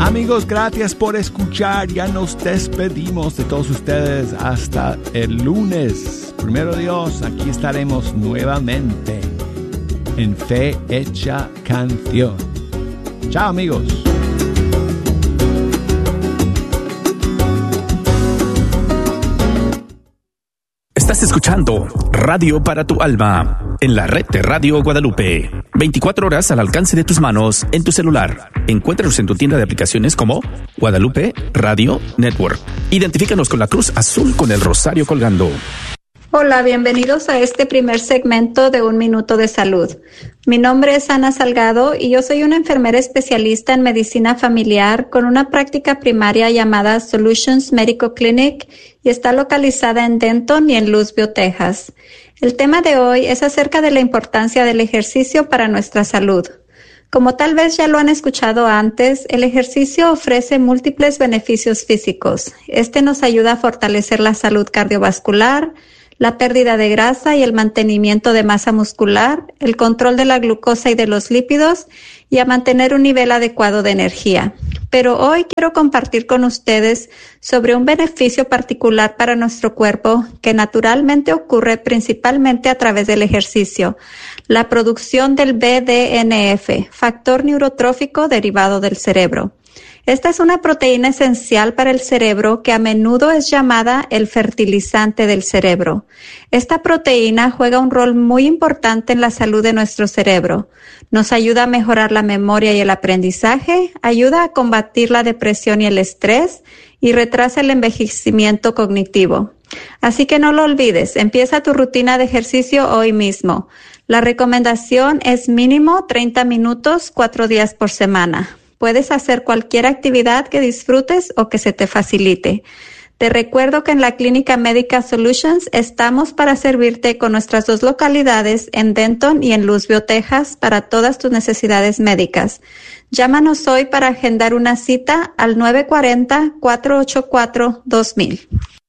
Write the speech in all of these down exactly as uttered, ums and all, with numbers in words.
Amigos, gracias por escuchar. Ya nos despedimos de todos ustedes hasta el lunes. Primero Dios, aquí estaremos nuevamente en Fe Hecha Canción. Chao, amigos. Estás escuchando Radio para tu Alma en la red de Radio Guadalupe. veinticuatro horas al alcance de tus manos en tu celular. Encuéntranos en tu tienda de aplicaciones como Guadalupe Radio Network. Identifícanos con la cruz azul con el rosario colgando. Hola, bienvenidos a este primer segmento de Un Minuto de Salud. Mi nombre es Ana Salgado y yo soy una enfermera especialista en medicina familiar con una práctica primaria llamada Solutions Medical Clinic y está localizada en Denton y en Louisville, Texas. El tema de hoy es acerca de la importancia del ejercicio para nuestra salud. Como tal vez ya lo han escuchado antes, el ejercicio ofrece múltiples beneficios físicos. Este nos ayuda a fortalecer la salud cardiovascular, la pérdida de grasa y el mantenimiento de masa muscular, el control de la glucosa y de los lípidos y a mantener un nivel adecuado de energía. Pero hoy quiero compartir con ustedes sobre un beneficio particular para nuestro cuerpo que naturalmente ocurre principalmente a través del ejercicio, la producción del B D N F, factor neurotrófico derivado del cerebro. Esta es una proteína esencial para el cerebro que a menudo es llamada el fertilizante del cerebro. Esta proteína juega un rol muy importante en la salud de nuestro cerebro. Nos ayuda a mejorar la memoria y el aprendizaje, ayuda a combatir la depresión y el estrés y retrasa el envejecimiento cognitivo. Así que no lo olvides, empieza tu rutina de ejercicio hoy mismo. La recomendación es mínimo treinta minutos, cuatro días por semana. Puedes hacer cualquier actividad que disfrutes o que se te facilite. Te recuerdo que en la Clínica Médica Solutions estamos para servirte con nuestras dos localidades en Denton y en Louisville, Texas, para todas tus necesidades médicas. Llámanos hoy para agendar una cita al nueve cuatro cero, cuatro ocho cuatro, dos mil.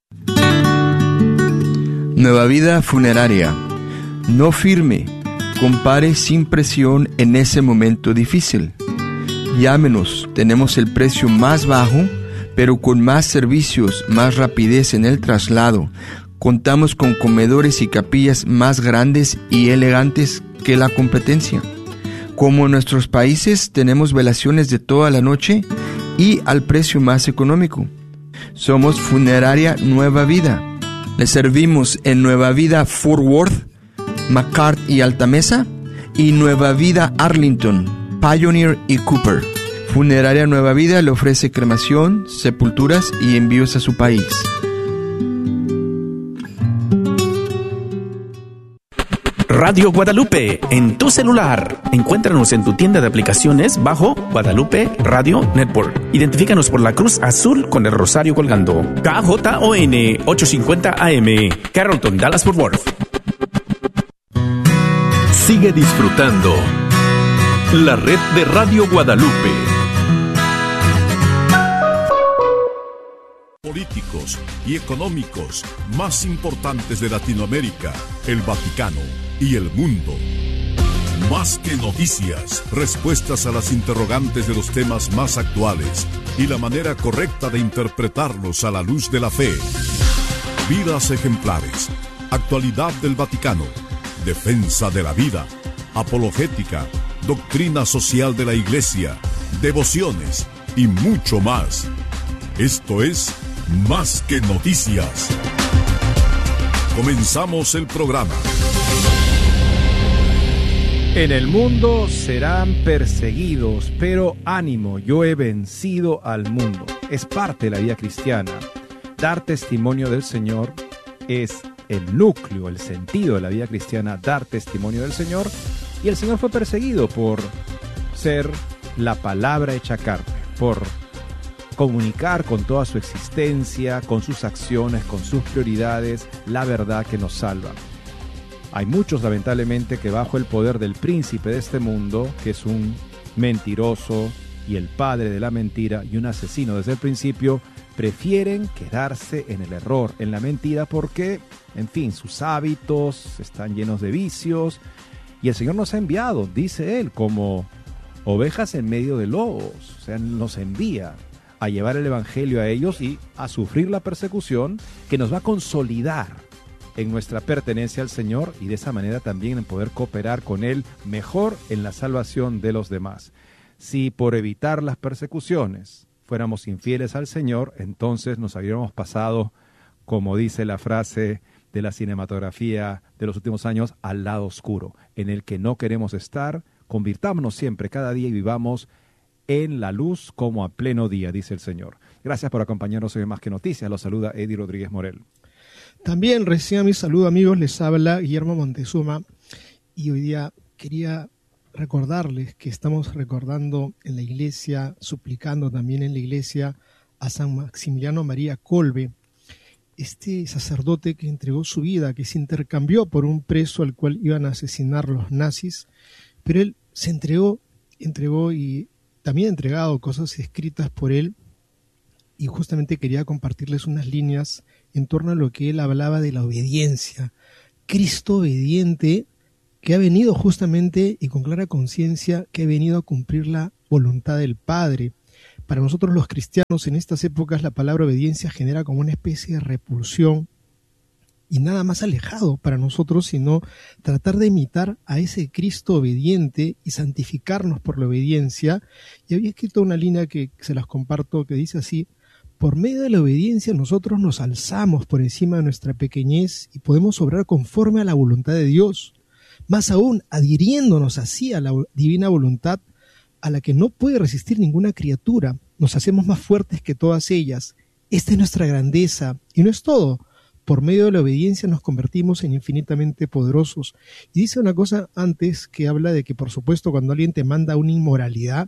Nueva Vida Funeraria. No firme. Compare sin presión en ese momento difícil. Llámenos, tenemos el precio más bajo, pero con más servicios, más rapidez en el traslado. Contamos con comedores y capillas más grandes y elegantes que la competencia. Como en nuestros países, tenemos velaciones de toda la noche y al precio más económico. Somos Funeraria Nueva Vida. Le servimos en Nueva Vida Fort Worth, McCart y Altamesa, y Nueva Vida Arlington, Pioneer y Cooper. Funeraria Nueva Vida le ofrece cremación, sepulturas y envíos a su país. Radio Guadalupe en tu celular. Encuéntranos en tu tienda de aplicaciones bajo Guadalupe Radio Network. Identifícanos por la cruz azul con el rosario colgando. K J O N ochocientos cincuenta A M, Carrollton, Dallas, Fort Worth. Sigue disfrutando la red de Radio Guadalupe. Políticos y económicos más importantes de Latinoamérica, el Vaticano y el mundo. Más que noticias, respuestas a las interrogantes de los temas más actuales y la manera correcta de interpretarlos a la luz de la fe. Vidas ejemplares, actualidad del Vaticano, defensa de la vida, apologética, doctrina social de la Iglesia, devociones y mucho más. Esto es Más que Noticias. Comenzamos el programa. En el mundo serán perseguidos, pero ánimo, yo he vencido al mundo. Es parte de la vida cristiana. Dar testimonio del Señor es el núcleo, el sentido de la vida cristiana, dar testimonio del Señor. Y el Señor fue perseguido por ser la palabra hecha carne, por comunicar con toda su existencia, con sus acciones, con sus prioridades, la verdad que nos salva. Hay muchos, lamentablemente, que bajo el poder del príncipe de este mundo, que es un mentiroso y el padre de la mentira y un asesino desde el principio, prefieren quedarse en el error, en la mentira, porque, en fin, sus hábitos están llenos de vicios. Y el Señor nos ha enviado, dice Él, como ovejas en medio de lobos. O sea, nos envía a llevar el evangelio a ellos y a sufrir la persecución que nos va a consolidar en nuestra pertenencia al Señor y de esa manera también en poder cooperar con Él mejor en la salvación de los demás. Si por evitar las persecuciones fuéramos infieles al Señor, entonces nos habríamos pasado, como dice la frase de la cinematografía de los últimos años, al lado oscuro, en el que no queremos estar. Convirtámonos siempre, cada día, y vivamos en la luz como a pleno día, dice el Señor. Gracias por acompañarnos hoy en Más que Noticias. Los saluda Eddie Rodríguez Morel. También reciban mi saludo, amigos. Les habla Guillermo Montezuma. Y hoy día quería recordarles que estamos recordando en la iglesia, suplicando también en la iglesia a San Maximiliano María Kolbe, este sacerdote que entregó su vida, que se intercambió por un preso al cual iban a asesinar los nazis, pero él se entregó, entregó y también ha entregado cosas escritas por él, y justamente quería compartirles unas líneas en torno a lo que él hablaba de la obediencia. Cristo obediente, que ha venido justamente y con clara conciencia, que ha venido a cumplir la voluntad del Padre. Para nosotros los cristianos en estas épocas la palabra obediencia genera como una especie de repulsión y nada más alejado para nosotros, sino tratar de imitar a ese Cristo obediente y santificarnos por la obediencia. Y había escrito una línea que se las comparto que dice así: por medio de la obediencia nosotros nos alzamos por encima de nuestra pequeñez y podemos obrar conforme a la voluntad de Dios. Más aún, adhiriéndonos así a la divina voluntad, a la que no puede resistir ninguna criatura, nos hacemos más fuertes que todas ellas. Esta es nuestra grandeza, y no es todo. Por medio de la obediencia nos convertimos en infinitamente poderosos. Y dice una cosa antes que habla de que, por supuesto, cuando alguien te manda una inmoralidad,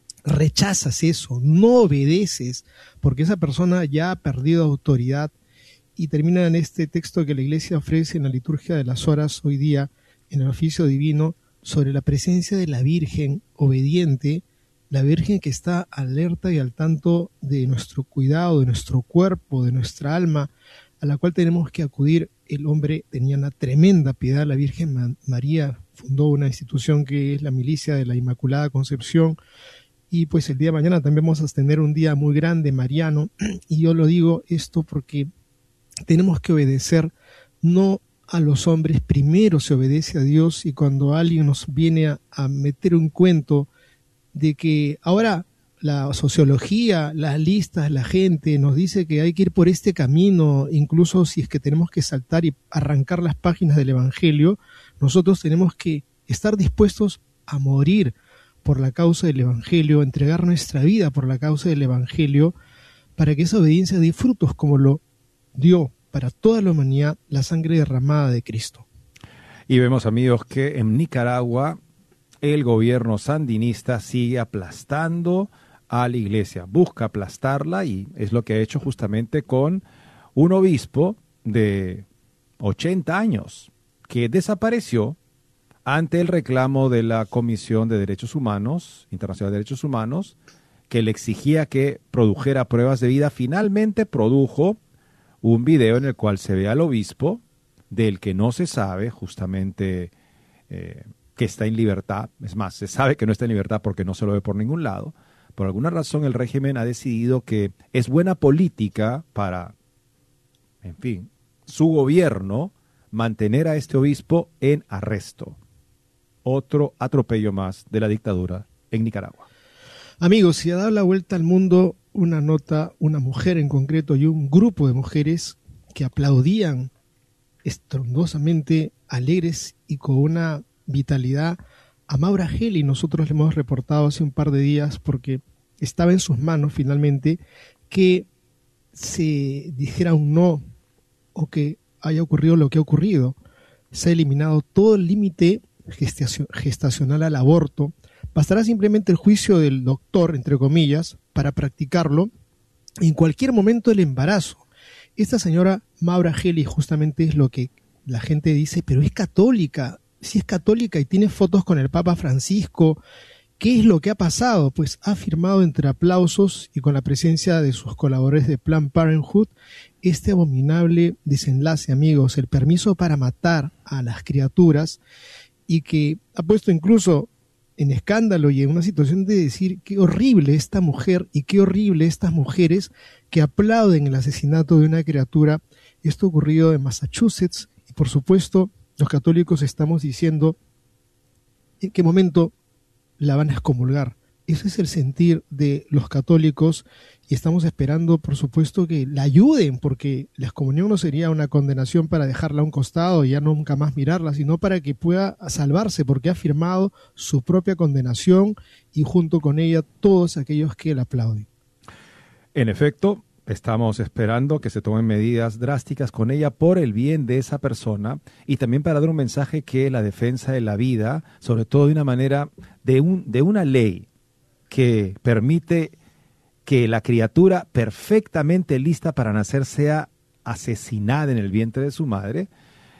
rechazas eso, no obedeces, porque esa persona ya ha perdido autoridad. Y termina en este texto que la Iglesia ofrece en la liturgia de las horas hoy día, en el oficio divino, sobre la presencia de la Virgen obediente, la Virgen que está alerta y al tanto de nuestro cuidado, de nuestro cuerpo, de nuestra alma, a la cual tenemos que acudir. El hombre tenía una tremenda piedad. La Virgen María fundó una institución que es la Milicia de la Inmaculada Concepción, y pues el día de mañana también vamos a tener un día muy grande mariano, y yo lo digo esto porque tenemos que obedecer no a los hombres, primero se obedece a Dios. Y cuando alguien nos viene a, a meter un cuento de que ahora la sociología, las listas, la gente nos dice que hay que ir por este camino, incluso si es que tenemos que saltar y arrancar las páginas del Evangelio, nosotros tenemos que estar dispuestos a morir por la causa del Evangelio, entregar nuestra vida por la causa del Evangelio, para que esa obediencia dé frutos como lo dio para toda la humanidad la sangre derramada de Cristo. Y vemos, amigos, que en Nicaragua el gobierno sandinista sigue aplastando a la iglesia, busca aplastarla, y es lo que ha hecho justamente con un obispo de ochenta años que desapareció ante el reclamo de la Comisión de Derechos Humanos, Internacional de Derechos Humanos, que le exigía que produjera pruebas de vida. Finalmente produjo un video en el cual se ve al obispo, del que no se sabe justamente eh, que está en libertad. Es más, se sabe que no está en libertad porque no se lo ve por ningún lado. Por alguna razón el régimen ha decidido que es buena política para, en fin, su gobierno mantener a este obispo en arresto. Otro atropello más de la dictadura en Nicaragua. Amigos, se ha dado la vuelta al mundo una nota, una mujer en concreto y un grupo de mujeres que aplaudían estrondosamente, alegres y con una vitalidad a Maura Geli. Nosotros le hemos reportado hace un par de días, porque estaba en sus manos finalmente que se dijera un no o que haya ocurrido lo que ha ocurrido. Se ha eliminado todo el límite gestacional al aborto. Bastará simplemente el juicio del doctor, entre comillas, para practicarlo en cualquier momento del embarazo. Esta señora Maura Geli justamente es lo que la gente dice, pero es católica. Si es católica y tiene fotos con el Papa Francisco, ¿qué es lo que ha pasado? Pues ha firmado entre aplausos y con la presencia de sus colaboradores de Planned Parenthood este abominable desenlace, amigos, el permiso para matar a las criaturas, y que ha puesto incluso en escándalo y en una situación de decir qué horrible esta mujer y qué horrible estas mujeres que aplauden el asesinato de una criatura. Esto ocurrió en Massachusetts y por supuesto los católicos estamos diciendo en qué momento la van a excomulgar. Ese es el sentir de los católicos y estamos esperando, por supuesto, que la ayuden, porque la excomunión no sería una condenación para dejarla a un costado y ya nunca más mirarla, sino para que pueda salvarse, porque ha firmado su propia condenación y junto con ella todos aquellos que la aplauden. En efecto, estamos esperando que se tomen medidas drásticas con ella por el bien de esa persona y también para dar un mensaje que la defensa de la vida, sobre todo de una manera, de, un, de una ley que permite que la criatura perfectamente lista para nacer sea asesinada en el vientre de su madre,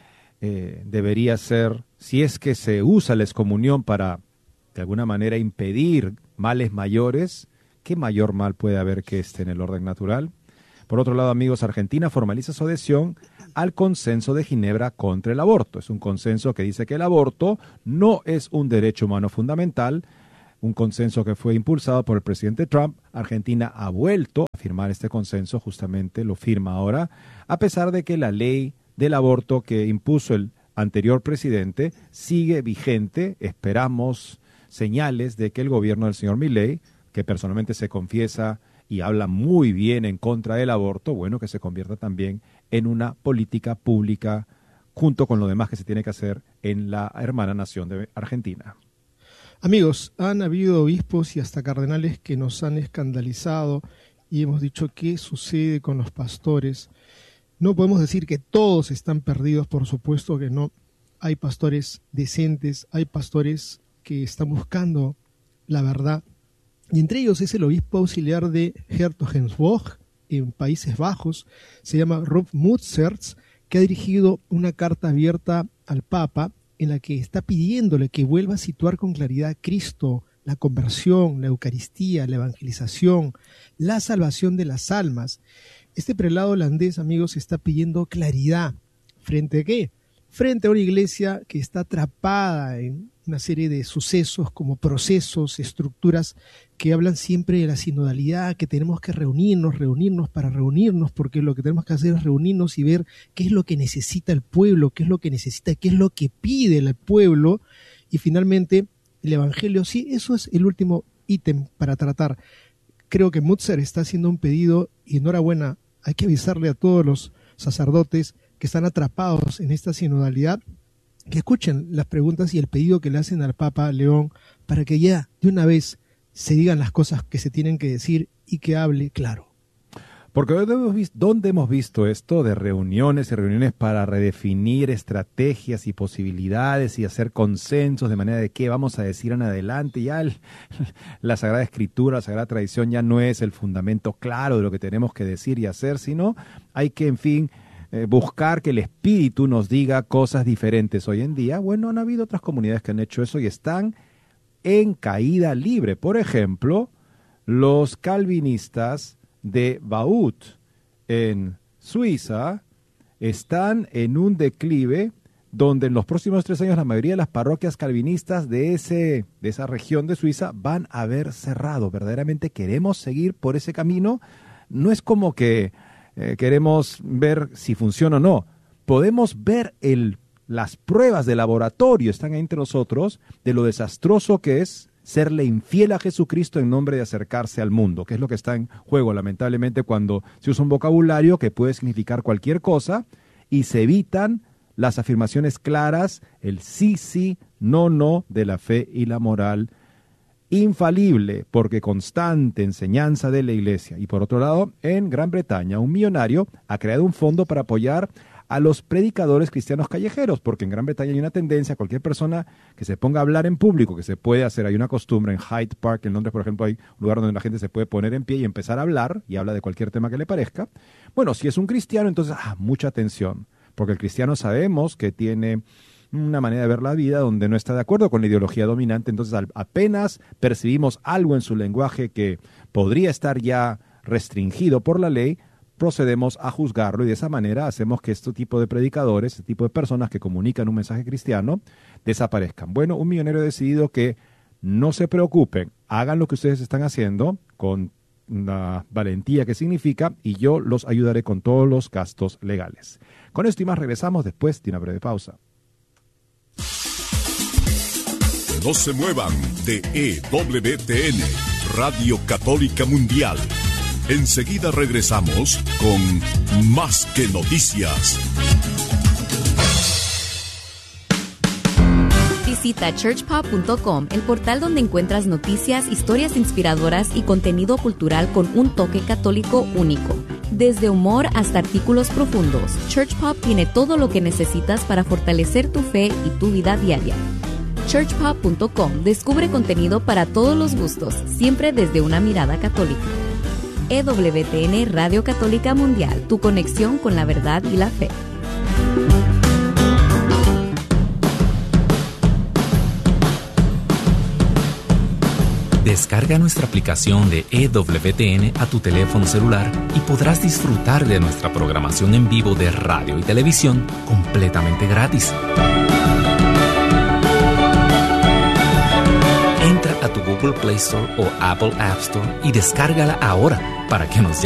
eh, debería ser, si es que se usa la excomunión para de alguna manera impedir males mayores, ¿qué mayor mal puede haber que este en el orden natural? Por otro lado, amigos, Argentina formaliza su adhesión al Consenso de Ginebra contra el aborto. Es un consenso que dice que el aborto no es un derecho humano fundamental, un consenso que fue impulsado por el presidente Trump. Argentina ha vuelto a firmar este consenso, justamente lo firma ahora, a pesar de que la ley del aborto que impuso el anterior presidente sigue vigente. Esperamos señales de que el gobierno del señor Milei, que personalmente se confiesa y habla muy bien en contra del aborto, bueno, que se convierta también en una política pública junto con lo demás que se tiene que hacer en la hermana nación de Argentina. Amigos, han habido obispos y hasta cardenales que nos han escandalizado y hemos dicho qué sucede con los pastores. No podemos decir que todos están perdidos, por supuesto que no. Hay pastores decentes, hay pastores que están buscando la verdad. Y entre ellos es el obispo auxiliar de Hertogenbosch, en Países Bajos, se llama Rob Mutzerts, que ha dirigido una carta abierta al Papa en la que está pidiéndole que vuelva a situar con claridad a Cristo, la conversión, la Eucaristía, la evangelización, la salvación de las almas. Este prelado holandés, amigos, está pidiendo claridad. ¿Frente a qué? Frente a una iglesia que está atrapada en una serie de sucesos como procesos, estructuras que hablan siempre de la sinodalidad, que tenemos que reunirnos, reunirnos para reunirnos, porque lo que tenemos que hacer es reunirnos y ver qué es lo que necesita el pueblo, qué es lo que necesita, qué es lo que pide el pueblo, y finalmente el Evangelio. Sí, eso es el último ítem para tratar. Creo que Mutzer está haciendo un pedido, y enhorabuena, hay que avisarle a todos los sacerdotes que están atrapados en esta sinodalidad, que escuchen las preguntas y el pedido que le hacen al Papa León para que ya de una vez se digan las cosas que se tienen que decir y que hable claro. Porque ¿dónde hemos visto esto de reuniones y reuniones para redefinir estrategias y posibilidades y hacer consensos de manera de qué vamos a decir en adelante? Ya el, la Sagrada Escritura, la Sagrada Tradición ya no es el fundamento claro de lo que tenemos que decir y hacer, sino hay que, en fin, Eh, buscar que el Espíritu nos diga cosas diferentes hoy en día. Bueno, han habido otras comunidades que han hecho eso y están en caída libre. Por ejemplo, los calvinistas de Vaud en Suiza están en un declive donde en los próximos tres años la mayoría de las parroquias calvinistas de, ese, de esa región de Suiza van a haber cerrado. ¿Verdaderamente queremos seguir por ese camino? No es como que Eh, queremos ver si funciona o no. Podemos ver el, las pruebas de laboratorio, están ahí entre nosotros, de lo desastroso que es serle infiel a Jesucristo en nombre de acercarse al mundo, que es lo que está en juego, lamentablemente, cuando se usa un vocabulario que puede significar cualquier cosa y se evitan las afirmaciones claras, el sí, sí, no, no de la fe y la moral infalible, porque constante enseñanza de la Iglesia. Y por otro lado, en Gran Bretaña, un millonario ha creado un fondo para apoyar a los predicadores cristianos callejeros, porque en Gran Bretaña hay una tendencia, cualquier persona que se ponga a hablar en público, que se puede hacer, hay una costumbre en Hyde Park, en Londres, por ejemplo, hay un lugar donde la gente se puede poner en pie y empezar a hablar, y habla de cualquier tema que le parezca. Bueno, si es un cristiano, entonces, ah, mucha atención, porque el cristiano sabemos que tiene una manera de ver la vida donde no está de acuerdo con la ideología dominante, entonces al, apenas percibimos algo en su lenguaje que podría estar ya restringido por la ley, procedemos a juzgarlo y de esa manera hacemos que este tipo de predicadores, este tipo de personas que comunican un mensaje cristiano, desaparezcan. Bueno, un millonario ha decidido que No se preocupen, hagan lo que ustedes están haciendo con la valentía que significa y yo los ayudaré con todos los gastos legales. Con esto y más regresamos después de una breve pausa. No se muevan de E W T N, Radio Católica Mundial. Enseguida regresamos con Más que Noticias. Visita church pop punto com, el portal donde encuentras noticias, historias inspiradoras y contenido cultural con un toque católico único. Desde humor hasta artículos profundos, Church Pop tiene todo lo que necesitas para fortalecer tu fe y tu vida diaria. church pop punto com descubre contenido para todos los gustos, siempre desde una mirada católica. E W T N Radio Católica Mundial, tu conexión con la verdad y la fe. Descarga nuestra aplicación de E W T N a tu teléfono celular y podrás disfrutar de nuestra programación en vivo de radio y televisión completamente gratis. Entra a tu Google Play Store o Apple App Store y descárgala ahora para que nos